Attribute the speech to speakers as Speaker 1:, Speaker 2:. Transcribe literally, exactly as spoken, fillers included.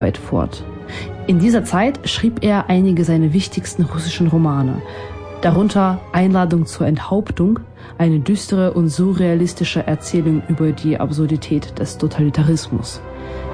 Speaker 1: Arbeit fort. In dieser Zeit schrieb er einige seiner wichtigsten russischen Romane, darunter Einladung zur Enthauptung, eine düstere und surrealistische Erzählung über die Absurdität des Totalitarismus.